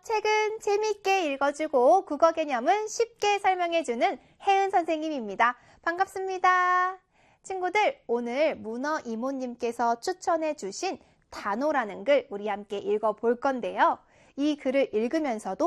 책은 재미있게 읽어주고 국어 개념은 쉽게 설명해주는 혜은 선생님입니다. 반갑습니다. 친구들, 오늘 문어 이모님께서 추천해주신 단어라는 글 우리 함께 읽어볼 건데요. 이 글을 읽으면서도